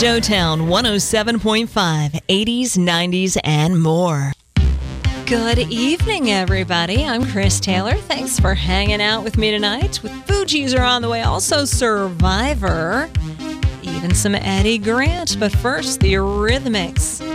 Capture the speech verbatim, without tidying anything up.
Showtown one oh seven point five, eighties, nineties, and more. Good evening, everybody. I'm Chris Taylor. Thanks for hanging out with me tonight. With Fugees are on the way, also Survivor, even some Eddie Grant. But first, the Eurythmics.